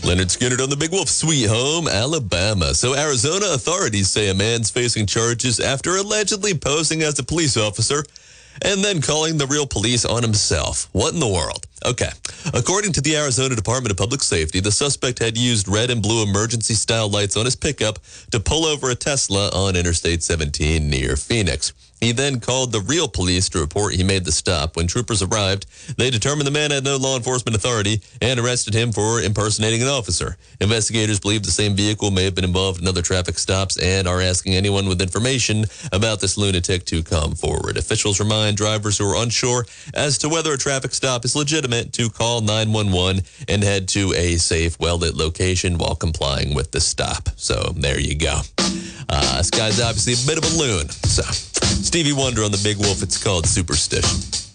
Leonard Skinner on the Big Wolf, Sweet Home, Alabama. So Arizona authorities say a man's facing charges after allegedly posing as a police officer and then calling the real police on himself. What in the world? Okay. According to the Arizona Department of Public Safety, the suspect had used red and blue emergency-style lights on his pickup to pull over a Tesla on Interstate 17 near Phoenix. He then called the real police to report he made the stop. When troopers arrived, they determined the man had no law enforcement authority and arrested him for impersonating an officer. Investigators believe the same vehicle may have been involved in other traffic stops and are asking anyone with information about this lunatic to come forward. Officials remind drivers who are unsure as to whether a traffic stop is legitimate to call 911 and head to a safe, well-lit location while complying with the stop. So there you go. This guy's obviously a bit of a loon. So Stevie Wonder on the Big Wolf. It's called Superstition.